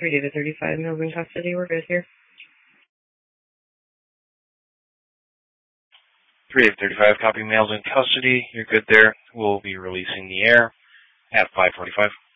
3 David 35, Mills in custody. We're good here. 3 David 35, copy, Mills in custody. You're good there. We'll be releasing the air at 5:45.